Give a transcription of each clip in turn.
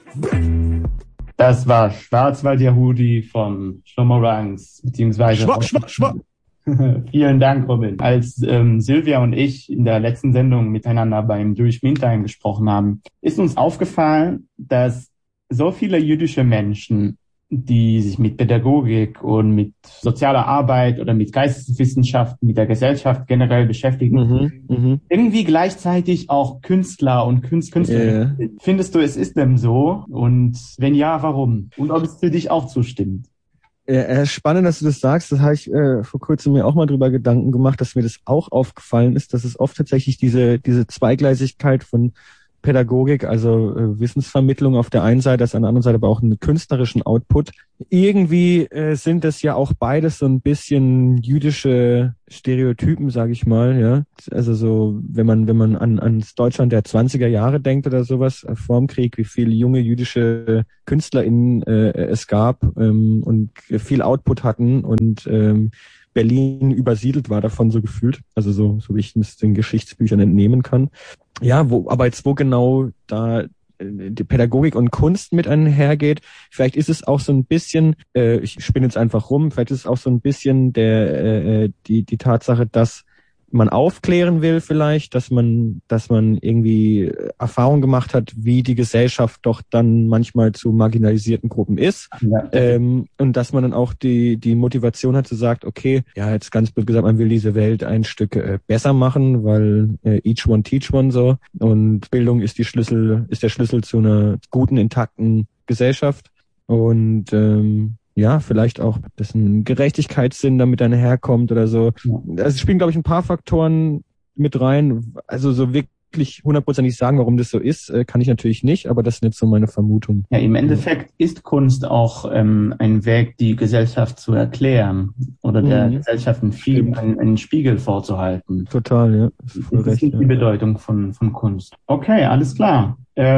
Das war Schwarzwald Yehudi von Shlomo Ranks, beziehungsweise... Vielen Dank, Robin. Als Silvia und ich in der letzten Sendung miteinander beim Jewish Meantime gesprochen haben, ist uns aufgefallen, dass so viele jüdische Menschen, die sich mit Pädagogik und mit sozialer Arbeit oder mit Geisteswissenschaften, mit der Gesellschaft generell beschäftigen, irgendwie gleichzeitig auch Künstler und Künstlerinnen sind. Findest du, es ist dem so? Und wenn ja, warum? Und ob es für dich auch zustimmt? Spannend, dass du das sagst. Das habe ich vor kurzem mir auch mal drüber Gedanken gemacht, dass mir das auch aufgefallen ist, dass es oft tatsächlich diese Zweigleisigkeit von Pädagogik, also Wissensvermittlung auf der einen Seite, auf der anderen Seite aber auch einen künstlerischen Output. Irgendwie sind das ja auch beides so ein bisschen jüdische Stereotypen, sage ich mal, ja. Also so, wenn man ans Deutschland der 20er Jahre denkt oder sowas, vorm Krieg, wie viele junge jüdische KünstlerInnen es gab und viel Output hatten und Berlin übersiedelt war davon so gefühlt, also so wie ich es den Geschichtsbüchern entnehmen kann. Ja, wo genau da die Pädagogik und Kunst mit einhergeht, vielleicht ist es auch so ein bisschen, ich spinne jetzt einfach rum, vielleicht ist es auch so ein bisschen die Tatsache, dass man aufklären will vielleicht, dass man irgendwie Erfahrung gemacht hat, wie die Gesellschaft doch dann manchmal zu marginalisierten Gruppen ist. Ja. Und dass man dann auch die Motivation hat, zu sagen, okay, ja, jetzt ganz blöd gesagt, man will diese Welt ein Stück besser machen, weil each one teach one so. Und Bildung ist der Schlüssel zu einer guten, intakten Gesellschaft. Und ja, vielleicht auch, dass ein Gerechtigkeitssinn damit einherkommt oder so. Ja. Also es spielen, glaube ich, ein paar Faktoren mit rein. Also so wirklich 100% sagen, warum das so ist, kann ich natürlich nicht, aber das ist jetzt so meine Vermutung. Ja, im Endeffekt ist Kunst auch ein Weg, die Gesellschaft zu erklären oder der Gesellschaft einen Spiegel vorzuhalten. Total, ja. Das ist die Bedeutung von Kunst. Okay, alles klar.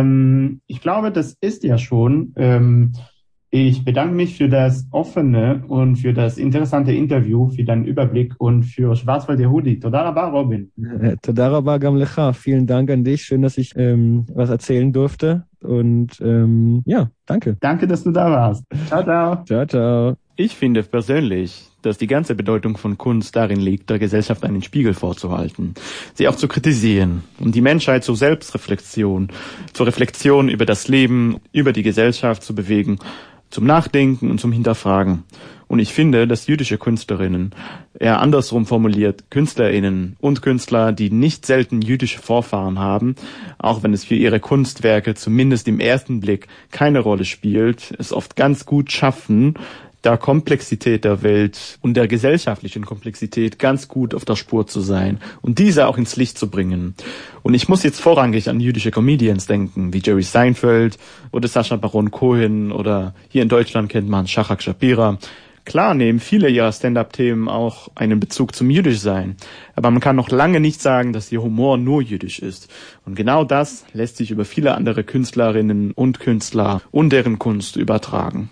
Ich glaube, das ist ja schon... Ich bedanke mich für das offene und für das interessante Interview, für deinen Überblick und für Schwarzwald Yehudi. Toda rabba, Robin. Toda rabba gam lecha. Vielen Dank an dich. Schön, dass ich was erzählen durfte. Und ja, danke. Danke, dass du da warst. Ciao, ciao. Ciao, ciao. Ich finde persönlich, dass die ganze Bedeutung von Kunst darin liegt, der Gesellschaft einen Spiegel vorzuhalten, sie auch zu kritisieren und die Menschheit zur Selbstreflexion, zur Reflexion über das Leben, über die Gesellschaft zu bewegen, zum Nachdenken und zum Hinterfragen. Und ich finde, dass jüdische Künstlerinnen, eher andersrum formuliert, KünstlerInnen und Künstler, die nicht selten jüdische Vorfahren haben, auch wenn es für ihre Kunstwerke zumindest im ersten Blick keine Rolle spielt, es oft ganz gut schaffen, der Komplexität der Welt und der gesellschaftlichen Komplexität ganz gut auf der Spur zu sein und diese auch ins Licht zu bringen. Und ich muss jetzt vorrangig an jüdische Comedians denken, wie Jerry Seinfeld oder Sacha Baron Cohen oder hier in Deutschland kennt man Shachak Shapira. Klar nehmen viele ihrer Stand-up-Themen auch einen Bezug zum Jüdischsein, aber man kann noch lange nicht sagen, dass ihr Humor nur jüdisch ist. Und genau das lässt sich über viele andere Künstlerinnen und Künstler und deren Kunst übertragen.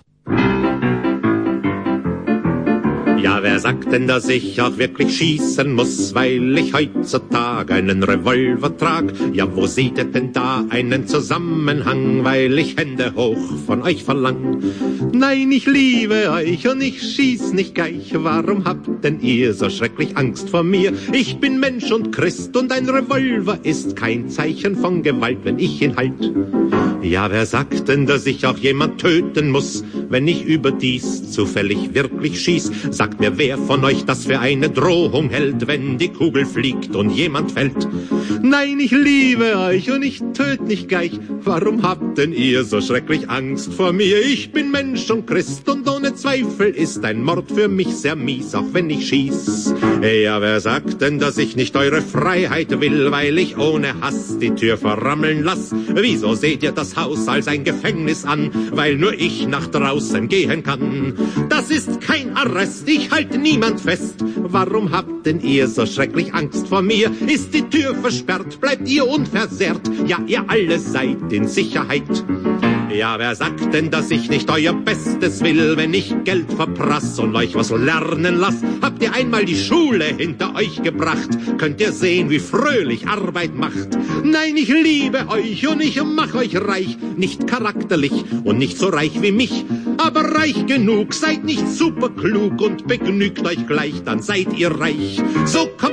Ja, wer sagt denn, dass ich auch wirklich schießen muss, weil ich heutzutage einen Revolver trag? Ja, wo seht ihr denn da einen Zusammenhang, weil ich Hände hoch von euch verlang? Nein, ich liebe euch und ich schieß nicht gleich. Warum habt denn ihr so schrecklich Angst vor mir? Ich bin Mensch und Christ und ein Revolver ist kein Zeichen von Gewalt, wenn ich ihn halt. Ja, wer sagt denn, dass ich auch jemand töten muss, wenn ich überdies zufällig wirklich schieß? Sagt mir, wer von euch das für eine Drohung hält, wenn die Kugel fliegt und jemand fällt? Nein, ich liebe euch und ich töt nicht gleich. Warum habt denn ihr so schrecklich Angst vor mir? Ich bin Mensch und Christ und ohne Zweifel ist ein Mord für mich sehr mies, auch wenn ich schieß. Ja, wer sagt denn, dass ich nicht eure Freiheit will, weil ich ohne Hass die Tür verrammeln lass? Wieso seht ihr das Haus als ein Gefängnis an, weil nur ich nach draußen gehen kann? Das ist kein Arrest, ich halte niemand fest. Warum habt denn ihr so schrecklich Angst vor mir? Ist die Tür versperrt, bleibt ihr unversehrt? Ja, ihr alle seid in Sicherheit. Ja, wer sagt denn, dass ich nicht euer Bestes will, wenn ich Geld verprass und euch was lernen lass? Habt ihr einmal die Schule hinter euch gebracht, könnt ihr sehen, wie fröhlich Arbeit macht. Nein, ich liebe euch und ich mach euch reich, nicht charakterlich und nicht so reich wie mich, aber reich genug, seid nicht superklug und begnügt euch gleich, dann seid ihr reich. So kommt